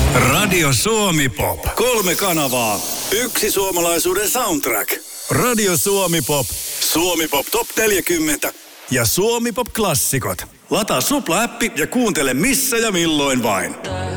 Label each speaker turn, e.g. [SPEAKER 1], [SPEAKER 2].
[SPEAKER 1] Radio Suomi Pop. 3 kanavaa. Yksi suomalaisuuden soundtrack. Radio Suomi Pop. Suomi Pop Top 40 ja Suomi Pop Klassikot. Lataa Supla-appi ja kuuntele missä ja milloin vain.